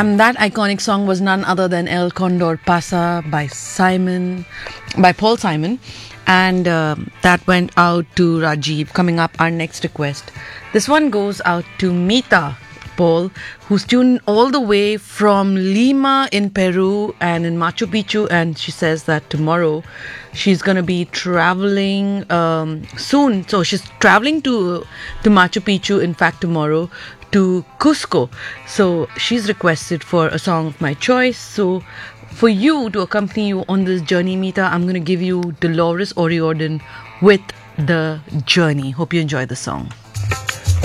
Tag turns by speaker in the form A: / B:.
A: And that iconic song was none other than El Condor Pasa by Paul Simon. And that went out to Rajiv. Coming up, our next request. This one goes out to Mita Paul, who's tuned all the way from Lima in Peru and in Machu Picchu. And she says that tomorrow she's going to be traveling soon. So she's traveling to Machu Picchu, in fact, tomorrow, to Cusco. So she's requested for a song of my choice. So for you to accompany you on this journey, Mita, I'm going to give you Dolores O'Riordan with The Journey. Hope you enjoy the song.